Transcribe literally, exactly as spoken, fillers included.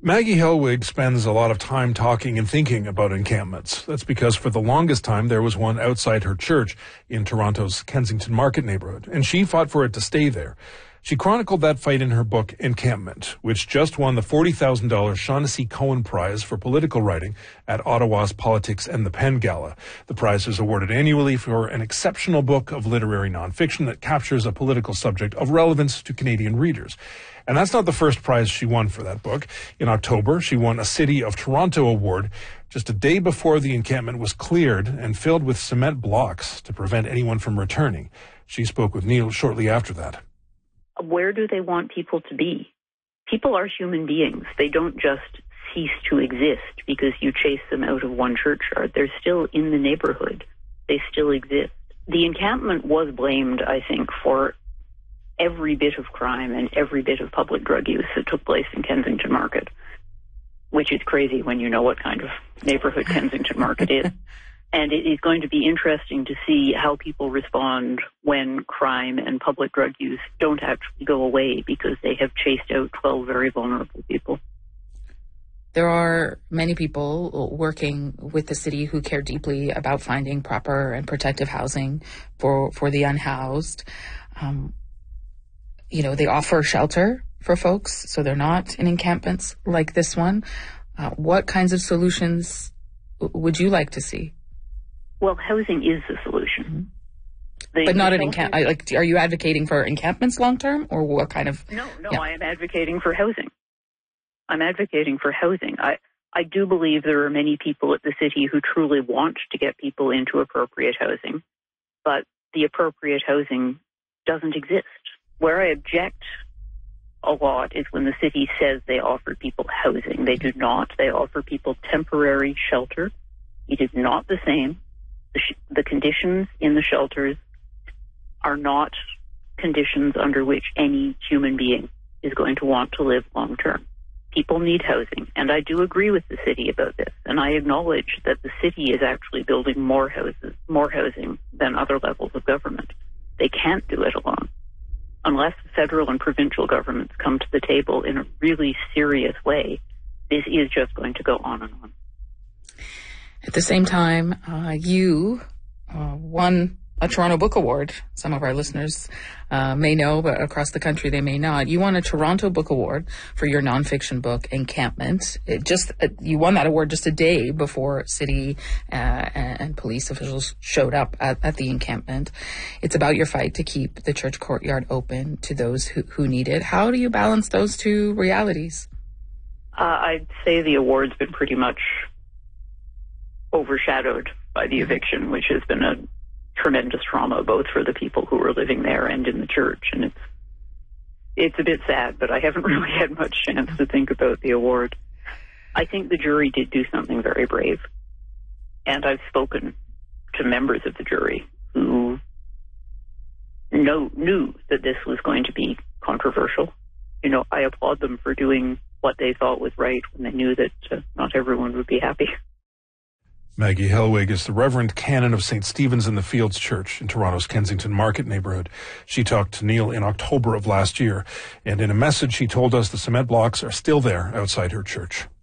Maggie Helwig spends a lot of time talking and thinking about encampments. That's because for the longest time there was one outside her church in Toronto's Kensington Market neighborhood, and she fought for it to stay there. She chronicled that fight in her book, Encampment, which just won the forty thousand dollars Shaughnessy Cohen Prize for political writing at Ottawa's Politics and the Pen Gala. The prize is awarded annually for an exceptional book of literary nonfiction that captures a political subject of relevance to Canadian readers. And that's not the first prize she won for that book. In October, she won a City of Toronto award just a day before the encampment was cleared and filled with cement blocks to prevent anyone from returning. She spoke with Neil shortly after that. Where do they want people to be? People are human beings. They don't just cease to exist because you chase them out of one churchyard. They're still in the neighborhood. They still exist. The encampment was blamed, I think, for every bit of crime and every bit of public drug use that took place in Kensington Market, which is crazy when you know what kind of neighborhood Kensington Market is. And it is going to be interesting to see how people respond when crime and public drug use don't actually go away because they have chased out twelve very vulnerable people. There are many people working with the city who care deeply about finding proper and protective housing for, for the unhoused. Um, you know, they offer shelter for folks, so they're not in encampments like this one. Uh, what kinds of solutions would you like to see? Well, housing is the solution. Mm-hmm. The, but not the an encampment. Like, are you advocating for encampments long term, or what kind of? No, no, yeah. I am advocating for housing. I'm advocating for housing. I, I do believe there are many people at the city who truly want to get people into appropriate housing, but the appropriate housing doesn't exist. Where I object a lot is when the city says they offer people housing. They do not. They offer people temporary shelter. It is not the same. The, sh- the conditions in the shelters are not conditions under which any human being is going to want to live long term. People need housing, and I do agree with the city about this, and I acknowledge that the city is actually building more houses, more housing than other levels of government. They can't do it alone. Unless federal and provincial governments come to the table in a really serious way, this is just going to go on and on. At the same time, uh, you uh, won a Toronto Book Award. Some of our listeners uh, may know, but across the country they may not. You won a Toronto Book Award for your nonfiction book, Encampment. It just uh, you won that award just a day before city uh, and police officials showed up at, at the encampment. It's about your fight to keep the church courtyard open to those who, who need it. How do you balance those two realities? Uh, I'd say the award's been pretty much overshadowed by the eviction, which has been a tremendous trauma both for the people who were living there and in the church. And it's it's a bit sad, but I haven't really had much chance to think about the award. I think the jury did do something very brave. And I've spoken to members of the jury who know, knew that this was going to be controversial. You know, I applaud them for doing what they thought was right when they knew that uh, not everyone would be happy. Maggie Helwig is the Reverend Canon of Saint Stephen's in the Fields Church in Toronto's Kensington Market neighborhood. She talked to Neil in October of last year, and in a message she told us the cement blocks are still there outside her church.